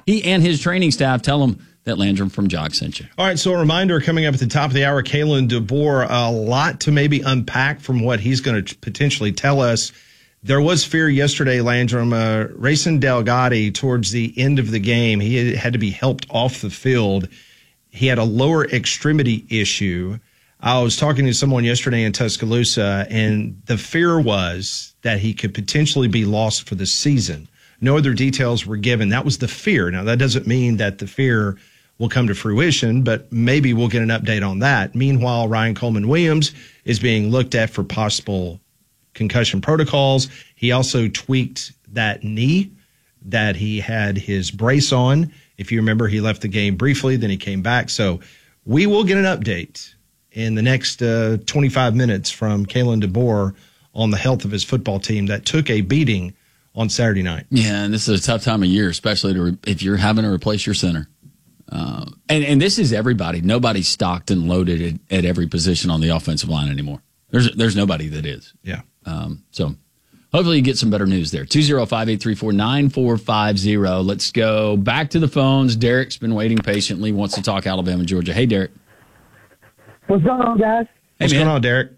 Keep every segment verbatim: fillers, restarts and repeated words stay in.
he and his training staff tell him that Landrum from Jog sent you. All right, so a reminder coming up at the top of the hour, Kalen DeBoer, a lot to maybe unpack from what he's going to potentially tell us. There was fear yesterday, Landrum. Uh, Racing Delgado, towards the end of the game, he had to be helped off the field. He had a lower extremity issue. I was talking to someone yesterday in Tuscaloosa, and the fear was that he could potentially be lost for the season. No other details were given. That was the fear. Now, that doesn't mean that the fear will come to fruition, but maybe we'll get an update on that. Meanwhile, Ryan Coleman Williams is being looked at for possible concussion protocols. He also tweaked that knee that he had his brace on. If you remember, he left the game briefly, then he came back. So we will get an update in the next uh, twenty-five minutes from Kalen DeBoer on the health of his football team that took a beating on Saturday night. Yeah, and this is a tough time of year, especially to re- if you're having to replace your center. Uh, and, and this is everybody. Nobody's stocked and loaded at, at every position on the offensive line anymore. There's there's nobody that is. Yeah. Um, so hopefully you get some better news there. two oh five, eight three four, nine four five zero. Let's go back to the phones. Derek's been waiting patiently, wants to talk Alabama, Georgia. Hey, Derek. What's going on, guys? Hey, What's man. going on, Derek?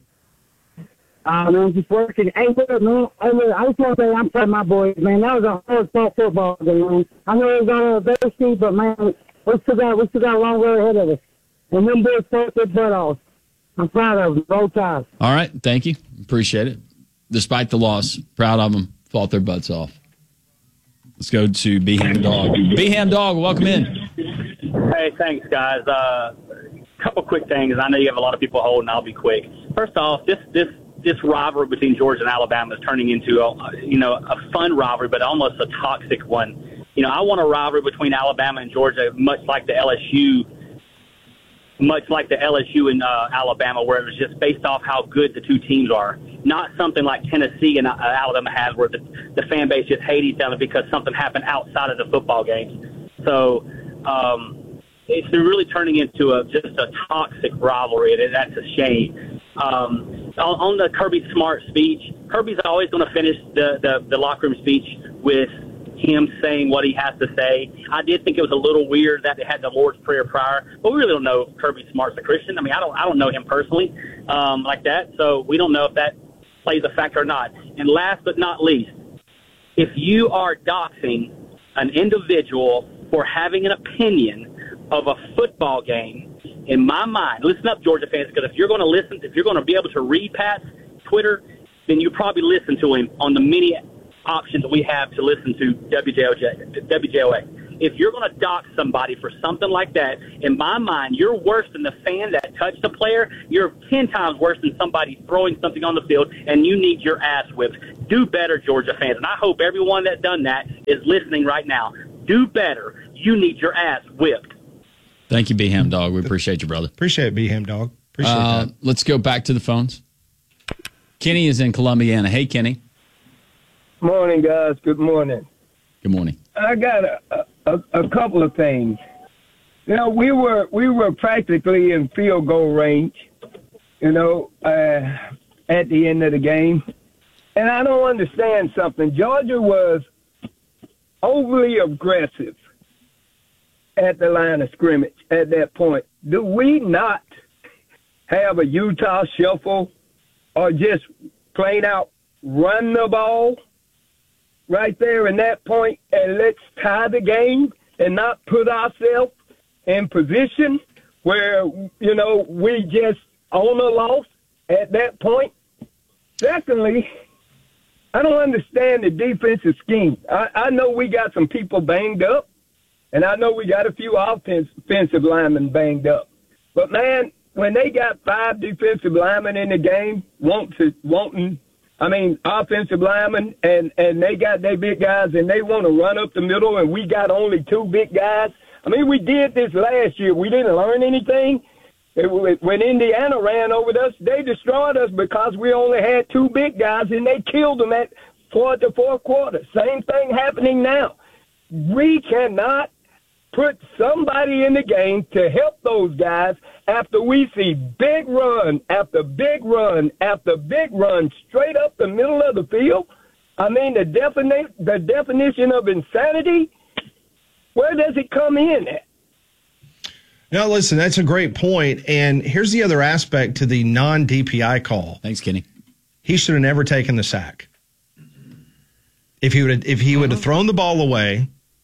Uh, man, just working. Hey, look, man. Hey, look, I just want to say I'm proud of my boys, man. That was a hard fought football game, man. I know it was on a very steep, but, man, we still got, we still got a long way ahead of us. And them boys fought their butt off. I'm proud of them, both times. All right. Thank you. Appreciate it. Despite the loss, proud of them. Fought their butts off. Let's go to B-Ham Dog. B-Ham Dog, welcome in. Hey, thanks, guys. Uh, couple quick things. I know you have a lot of people holding. I'll be quick. First off, this this this rivalry between Georgia and Alabama is turning into a, you know a fun rivalry, but almost a toxic one. You know, I want a rivalry between Alabama and Georgia, much like the L S U, much like the L S U and uh, Alabama, where it was just based off how good the two teams are. Not something like Tennessee and uh, Alabama has, where the, the fan base just hate each other because something happened outside of the football games. So um, it's really turning into a just a toxic rivalry, and that's a shame. Um, on, on the Kirby Smart speech, Kirby's always going to finish the, the, the locker room speech with him saying what he has to say. I did think it was a little weird that they had the Lord's Prayer prior, but we really don't know if Kirby Smart's a Christian. I mean, I don't I don't know him personally um, like that, so we don't know if that plays a factor or not. And last but not least, if you are doxing an individual for having an opinion of a football game, in my mind, listen up, Georgia fans, because if you're going to listen, if you're going to be able to read Pat's Twitter, then you probably listen to him on the many options we have to listen to W J O J, W J O A. If you're going to dox somebody for something like that, in my mind, you're worse than the fan that touched the player. You're ten times worse than somebody throwing something on the field, and you need your ass whipped. Do better, Georgia fans. And I hope everyone that done that is listening right now. Do better. You need your ass whipped. Thank you, B-Ham Dog. We appreciate you, brother. Appreciate it, B-Ham Dog. Appreciate uh, that. Let's go back to the phones. Kenny is in Columbiana. Hey, Kenny. Morning, guys. Good morning. Good morning. I got a, a, a couple of things. You know, we were we were practically in field goal range, you know, uh, at the end of the game. And I don't understand something. Georgia was overly aggressive at the line of scrimmage at that point. Do we not have a Utah shuffle or just plain out run the ball right there in that point and let's tie the game and not put ourselves in position where, you know, we just own a loss at that point? Secondly, I don't understand the defensive scheme. I, I know we got some people banged up, and I know we got a few offense, offensive linemen banged up. But, man, when they got five defensive linemen in the game, want to, wanting, I mean, offensive linemen, and, and they got their big guys, and they want to run up the middle, and we got only two big guys. I mean, we did this last year. We didn't learn anything. It, when Indiana ran over us, they destroyed us because we only had two big guys, and they killed them at fourth to fourth quarter. Same thing happening now. We cannot put somebody in the game to help those guys after we see big run after big run after big run straight up the middle of the field. I mean, the, defini- the definition of insanity, Where does it come in at? No, listen, that's a great point. And here's the other aspect to the non-D P I call. Thanks, Kenny. He should have never taken the sack. If he would, if he would have thrown the ball away,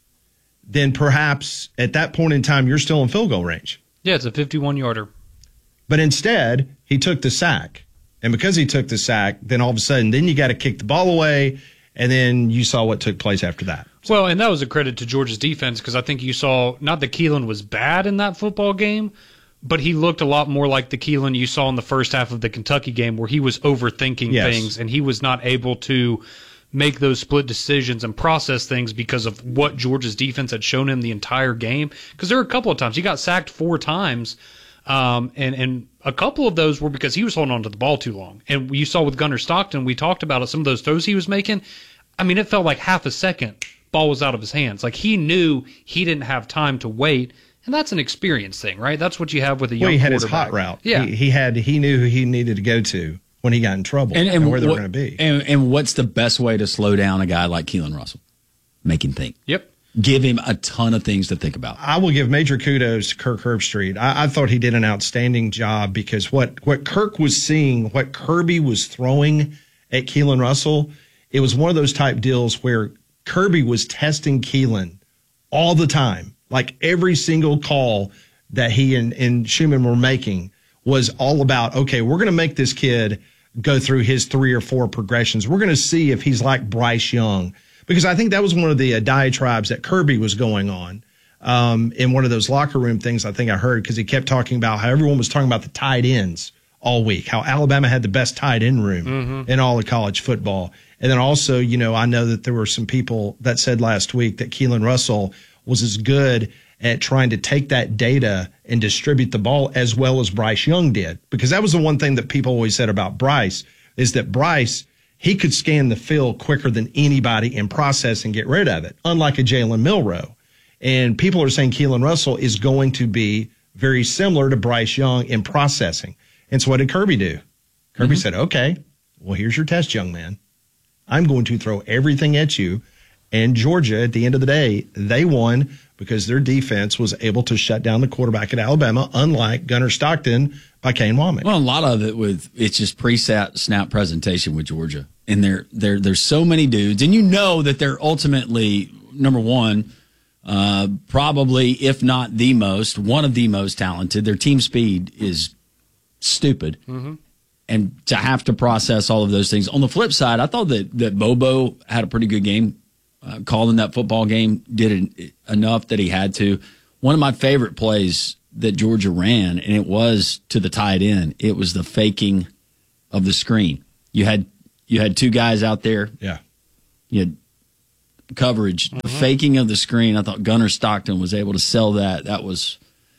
then perhaps at that point in time you're still in field goal range. Yeah, it's a fifty-one yarder. But instead, he took the sack. And because he took the sack, then all of a sudden, then you got to kick the ball away, and then you saw what took place after that. Well, and that was a credit to Georgia's defense because I think you saw, not that Keelan was bad in that football game, but he looked a lot more like the Keelan you saw in the first half of the Kentucky game where he was overthinking Yes. things and he was not able to make those split decisions and process things because of what Georgia's defense had shown him the entire game. Because there were a couple of times he got sacked four times, um, and and a couple of those were because he was holding on to the ball too long. And you saw with Gunnar Stockton, we talked about it, some of those throws he was making. I mean, it felt like half a second, ball was out of his hands. Like he knew he didn't have time to wait. And that's an experience thing, right? That's what you have with a young Well, he had his quarterback. hot route. Yeah. He, he had he knew who he needed to go to when he got in trouble and, And, and where they what- were going to be. And, and what's the best way to slow down a guy like Keelan Russell? Make him think. Yep. Give him a ton of things to think about. I will give major kudos to Kirk Herbstreit. I, I thought he did an outstanding job because what, what Kirk was seeing, what Kirby was throwing at Keelan Russell, it was one of those type deals where Kirby was testing Keelan all the time. Like every single call that he and, and Schumann were making was all about, okay, we're going to make this kid go through his three or four progressions. We're going to see if he's like Bryce Young. Because I think that was one of the uh, diatribes that Kirby was going on um, in one of those locker room things I think I heard because he kept talking about how everyone was talking about the tight ends all week, how Alabama had the best tight end room mm-hmm. in all of college football. And then also, you know, I know that there were some people that said last week that Keelan Russell was as good at trying to take that data and distribute the ball as well as Bryce Young did. Because that was the one thing that people always said about Bryce is that Bryce – he could scan the field quicker than anybody and process and get rid of it, unlike a Jalen Milroe. And people are saying Keelan Russell is going to be very similar to Bryce Young in processing. And so what did Kirby do? Kirby mm-hmm. said, okay, well, here's your test, young man. I'm going to throw everything at you. And Georgia, at the end of the day, they won because their defense was able to shut down the quarterback at Alabama, unlike Gunnar Stockton by Kane Womack. Well, a lot of it with it's just preset snap presentation with Georgia, and there there there's so many dudes, and you know that they're ultimately number one, uh, probably if not the most, one of the most talented. Their team speed is stupid, mm-hmm. and to have to process all of those things. On the flip side, I thought that that Bobo had a pretty good game. Uh, calling that football game, did it enough that he had to. One of my favorite plays that Georgia ran, and it was to the tight end, it was the faking of the screen. You had you had two guys out there. Yeah. You had coverage. Mm-hmm. The faking of the screen, I thought Gunnar Stockton was able to sell that. That was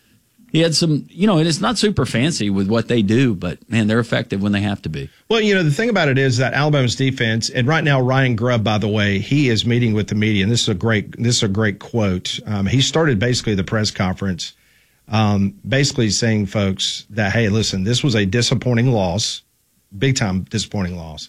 he had some, you know, and it's not super fancy with what they do, but, man, they're effective when they have to be. Well, you know, the thing about it is that Alabama's defense, and right now Ryan Grubb, by the way, he is meeting with the media, and this is a great this is a great quote. Um, he started basically the press conference um, basically saying, folks, that, hey, listen, this was a disappointing loss, big-time disappointing loss,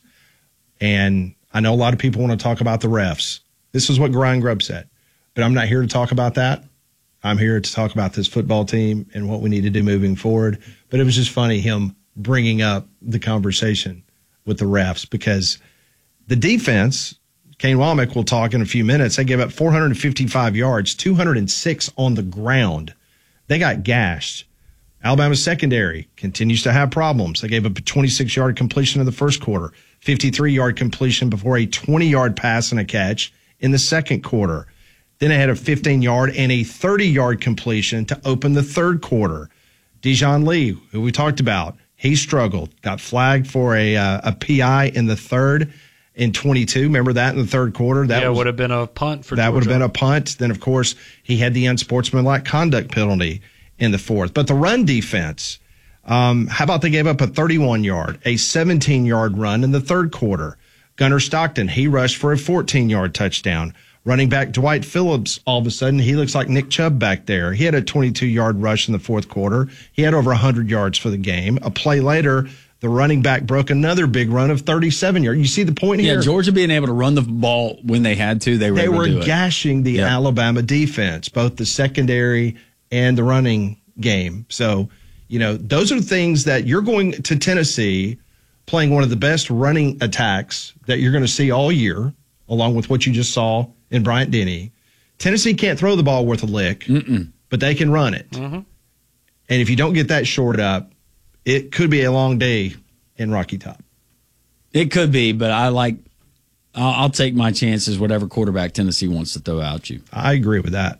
and I know a lot of people want to talk about the refs. This is what Ryan Grubb said, but I'm not here to talk about that. I'm here to talk about this football team and what we need to do moving forward. But it was just funny him bringing up the conversation with the refs because the defense, Kane Womack will talk in a few minutes, they gave up four hundred fifty-five yards, two hundred six on the ground. They got gashed. Alabama's secondary continues to have problems. They gave up a twenty-six-yard completion in the first quarter, fifty-three-yard completion before a twenty-yard pass and a catch in the second quarter. Then they had a fifteen-yard and a thirty-yard completion to open the third quarter. Dijon Lee, who we talked about, he struggled, got flagged for a uh, a P I in the third in twenty-two. Remember that in the third quarter? That yeah, was, would have been a punt for That Georgia. would have been a punt. Then, of course, he had the unsportsmanlike conduct penalty in the fourth. But the run defense, um, how about they gave up a thirty-one-yard, a seventeen-yard run in the third quarter? Gunnar Stockton, he rushed for a fourteen-yard touchdown. Running back Dwight Phillips, all of a sudden, he looks like Nick Chubb back there. He had a twenty-two-yard rush in the fourth quarter. He had over one hundred yards for the game. A play later, The running back broke another big run of thirty-seven yards. You see the point here? Yeah, Georgia being able to run the ball when they had to, they were They able were to do it. gashing the Yep. Alabama defense, both the secondary and the running game. So, you know, those are things that you're going to Tennessee playing one of the best running attacks that you're going to see all year, along with what you just saw in Bryant Denny. Tennessee can't throw the ball worth a lick, Mm-mm. but they can run it. Mm-hmm. And if you don't get that shored up, it could be a long day in Rocky Top. It could be, but I like, I'll, I'll take my chances, whatever quarterback Tennessee wants to throw out you. I agree with that.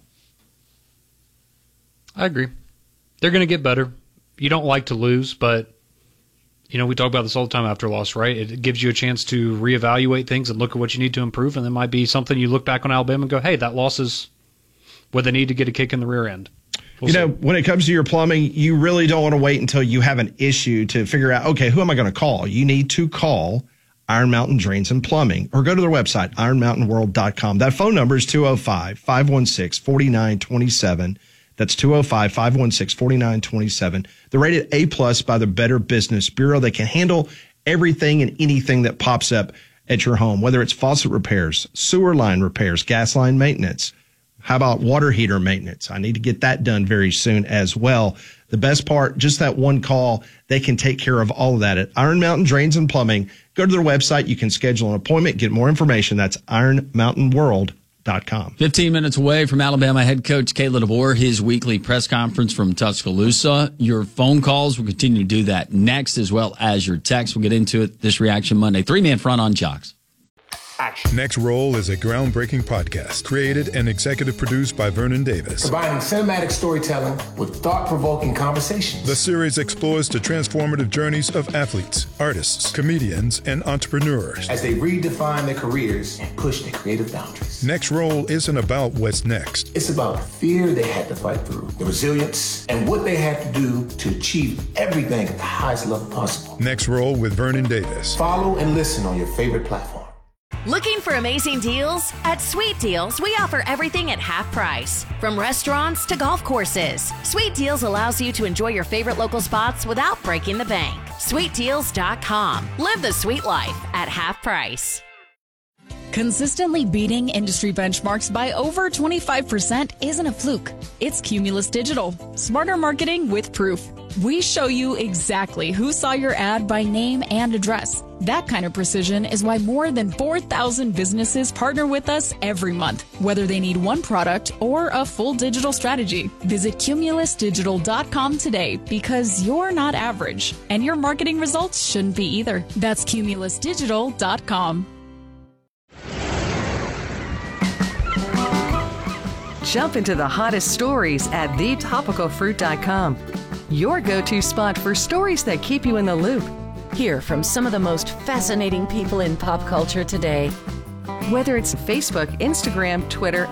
I agree. They're going to get better. You don't like to lose, but, you know, we talk about this all the time after a loss, right? It gives you a chance to reevaluate things and look at what you need to improve, and there might be something you look back on Alabama and go, hey, that loss is what they need to get a kick in the rear end. We'll you see. know, when it comes to your plumbing, you really don't want to wait until you have an issue to figure out, okay, who am I going to call? You need to call Iron Mountain Drains and Plumbing or go to their website, iron mountain world dot com. That phone number is two oh five, five one six, four nine two seven. That's two oh five, five one six, four nine two seven. They're rated A plus by the Better Business Bureau. They can handle everything and anything that pops up at your home, whether it's faucet repairs, sewer line repairs, gas line maintenance. How about water heater maintenance? I need to get that done very soon as well. The best part, just that one call, they can take care of all of that at Iron Mountain Drains and Plumbing. Go to their website. You can schedule an appointment, get more information. That's iron mountain world dot com. fifteen minutes away from Alabama head coach Kalen DeBoer, his weekly press conference from Tuscaloosa. Your phone calls, we'll continue to do that next, as well as your text. We'll get into it this Reaction Monday. Three-man front on Jocks. Next Roll is a groundbreaking podcast created and executive produced by Vernon Davis. Combining cinematic storytelling with thought-provoking conversations. The series explores the transformative journeys of athletes, artists, comedians, and entrepreneurs as they redefine their careers and push their creative boundaries. Next Roll isn't about what's next. It's about the fear they had to fight through, the resilience, and what they had to do to achieve everything at the highest level possible. Next Roll with Vernon Davis. Follow and listen on your favorite platform. Looking for amazing deals? At Sweet Deals, we offer everything at half price. From restaurants to golf courses, Sweet Deals allows you to enjoy your favorite local spots without breaking the bank. sweet deals dot com. Live the sweet life at half price. Consistently beating industry benchmarks by over twenty-five percent isn't a fluke. It's Cumulus Digital. Smarter marketing with proof. We show you exactly who saw your ad by name and address. That kind of precision is why more than four thousand businesses partner with us every month, whether they need one product or a full digital strategy. Visit cumulus digital dot com today because you're not average, and your marketing results shouldn't be either. That's cumulus digital dot com. Jump into the hottest stories at the topical fruit dot com. Your go-to spot for stories that keep you in the loop. Hear from some of the most fascinating people in pop culture today. Whether it's Facebook, Instagram, Twitter,